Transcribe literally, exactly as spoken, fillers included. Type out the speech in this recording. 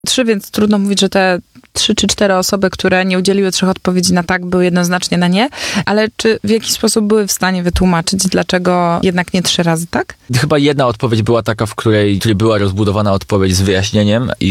Trzy, więc trudno mówić, że te trzy czy cztery osoby, które nie udzieliły trzech odpowiedzi na tak, były jednoznacznie na nie, ale czy w jakiś sposób były w stanie wytłumaczyć, dlaczego jednak nie trzy razy tak? Chyba jedna odpowiedź była taka, w której, w której była rozbudowana odpowiedź z wyjaśnieniem i